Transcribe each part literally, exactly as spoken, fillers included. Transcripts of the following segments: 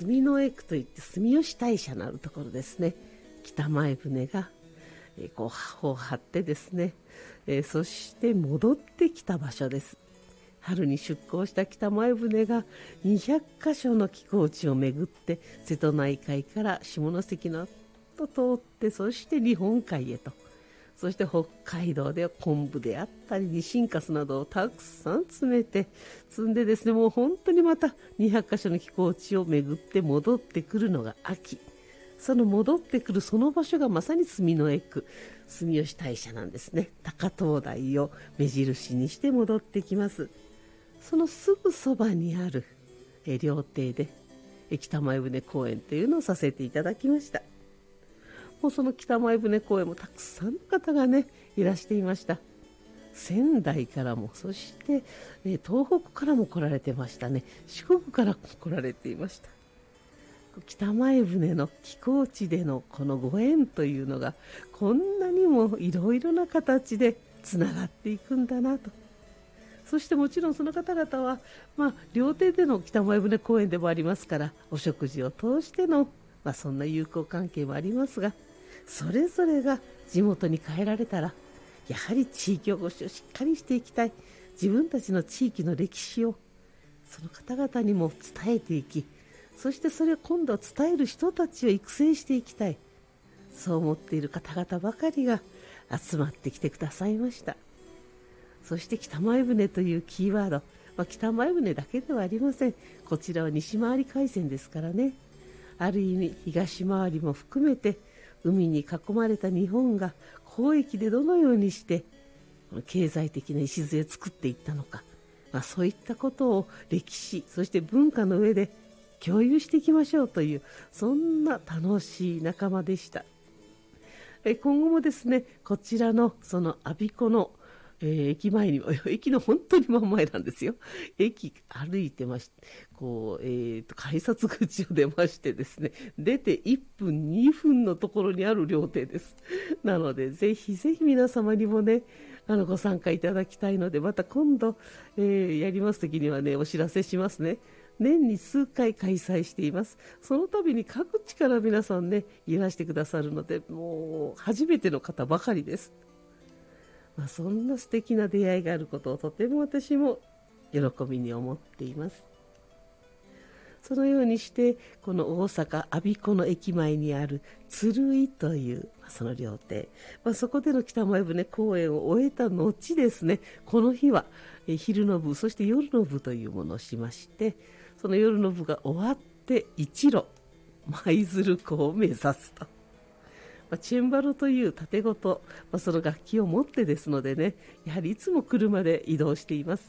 住之江区といって住吉大社のあるところですね。北前船が、えー、こう帆を張ってですね、えー、そして戻ってきた場所です。春に出港した北前船がにひゃくかしょの寄港地を巡って瀬戸内海から下関のと通って、そして日本海へと、そして北海道では昆布であったりニシンカスなどをたくさん詰めて積んでですね、もう本当にまたにひゃくかしょの寄港地を巡って戻ってくるのが秋。その戻ってくるその場所がまさに住之江区住吉大社なんですね。高灯台を目印にして戻ってきます。そのすぐそばにあるえ料亭でえ北前船公演というのをさせていただきました。もうその北前船公演もたくさんの方がねいらしていました。仙台からも、そしてえ東北からも来られてましたね。四国からも来られていました。北前船の寄港地でのこのご縁というのがこんなにもいろいろな形でつながっていくんだなと。そしてもちろんその方々は、まあ、料亭での北前船公演でもありますから、お食事を通しての、まあ、そんな友好関係もありますが、それぞれが地元に帰られたらやはり地域おこしをしっかりしていきたい。自分たちの地域の歴史をその方々にも伝えていき、そしてそれを今度は伝える人たちを育成していきたい。そう思っている方々ばかりが集まってきてくださいました。そして北前船というキーワード、まあ、北前船だけではありません。こちらは西回り海線ですからね。ある意味東回りも含めて海に囲まれた日本が交易でどのようにして経済的な礎を作っていったのか、まあ、そういったことを歴史そして文化の上で共有していきましょうという、そんな楽しい仲間でした。え今後もですね、こちらのその我孫子の、えー、駅前には、駅の本当に真ん前なんですよ。駅歩いてまして、こう、えーと、改札口を出ましてですね、出ていっぷん、にふんのところにある料亭です。なので、ぜひぜひ皆様にもね、あの、ご参加いただきたいので、また今度、えー、やりますときにはね、お知らせしますね。年に数回開催しています。その度に各地から皆さんね、いらしてくださるので、もう初めての方ばかりです。まあ、そんな素敵な出会いがあることをとても私も喜びに思っています。そのようにしてこの大阪我孫子の駅前にある鶴居というその料亭、まあ、そこでの北前船公演を終えた後ですね、この日はえ昼の部そして夜の部というものをしまして、その夜の部が終わって一路舞鶴港を目指すと、まあ、チェンバロという盾ごと、まあ、その楽器を持ってですのでね、やはりいつも車で移動しています。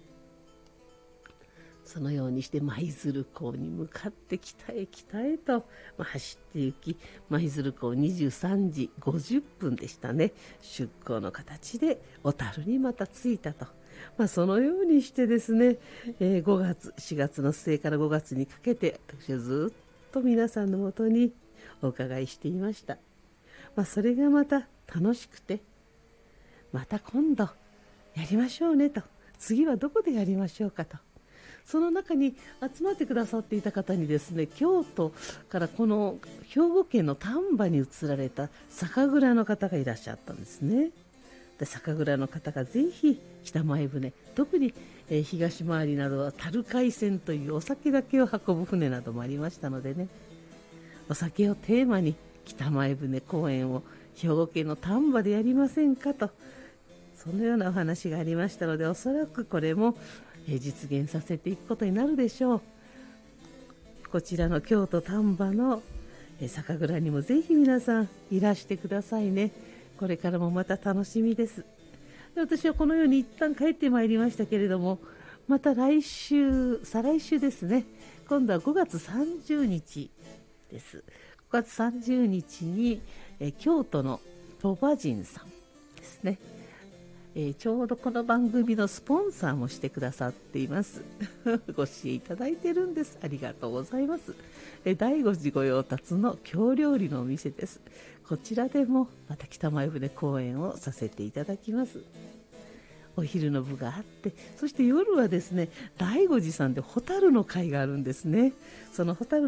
そのようにして舞鶴港に向かって北へ北へと、まあ、走って行き、舞鶴港にじゅうさんじごじゅっぷんでしたね、出港の形で小樽にまた着いたと。まあ、そのようにしてですね、えー、ごがつしがつの末からごがつにかけて私はずっと皆さんのもとにお伺いしていました。まあ、それがまた楽しくて、また今度やりましょうねと、次はどこでやりましょうかと、その中に集まってくださっていた方にですね、京都からこの兵庫県の丹波に移られた酒蔵の方がいらっしゃったんですね。で酒蔵の方がぜひ北前船、特に、えー、東回りなどは樽海船というお酒だけを運ぶ船などもありましたのでね、お酒をテーマに北前船公演を兵庫県の丹波でやりませんかと、そのようなお話がありましたので、おそらくこれも実現させていくことになるでしょう。こちらの京都丹波の酒蔵にもぜひ皆さんいらしてくださいね。これからもまた楽しみです。で、私はこのように一旦帰ってまいりましたけれども、また来週再来週ですね、今度はごがつさんじゅうにちです。ごがつさんじゅうにちにえ京都の鳥羽神さんですね、えー、ちょうどこの番組のスポンサーもしてくださっていますご支援いただいてるんです。ありがとうございます。えー、第五次御用達の京料理のお店です。こちらでもまた北前船公演をさせていただきます。お昼の部があって、そして夜はですね、醍醐寺さんでホタルの会があるんですね。そのホタル